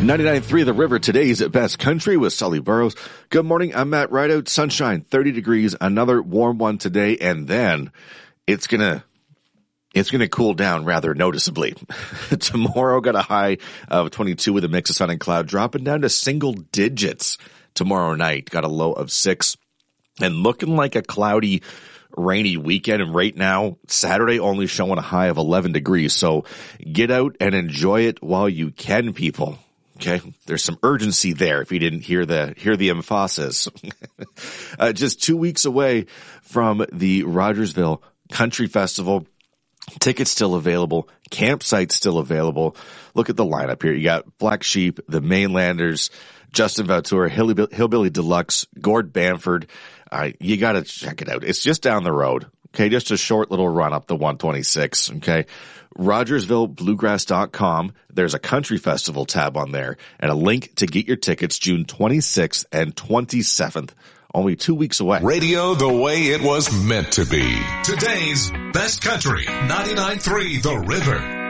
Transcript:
99.3 The River, today's best country with Sully Burrows. Good morning, I'm Matt Rideout. Sunshine, 30 degrees, another warm one today, and then it's gonna cool down rather noticeably. Tomorrow got a high of 22 with a mix of sun and cloud, dropping down to single digits tomorrow night. Got a low of 6 and looking like a cloudy, rainy weekend. And right now, Saturday only showing a high of 11 degrees. So get out and enjoy it while you can, people. Okay, there's some urgency there if you didn't hear the emphasis. Just 2 weeks away from the Rogersville Country Festival. Tickets still available. Campsites still available. Look at the lineup here. You got Black Sheep, the Mainlanders, Justin Vautour, Hillbilly Deluxe, Gord Bamford. You got to check it out. It's just down the road. Okay, just a short little run up the 126. Okay. RogersvilleBluegrass.com. There's a country festival tab on there and a link to get your tickets June 26th and 27th. Only 2 weeks away. Radio the way it was meant to be. Today's best country, 99.3 The River.